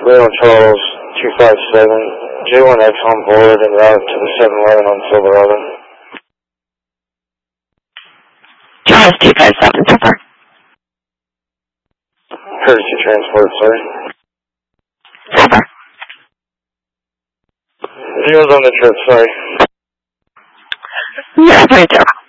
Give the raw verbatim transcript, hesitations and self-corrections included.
Leo Charles, two five seven, J one X on board and route to the seven eleven on Silverado. Charles two five seven, so far. Courtesy transport, sorry. So far. Zero's on the trip, sorry. zero point zero.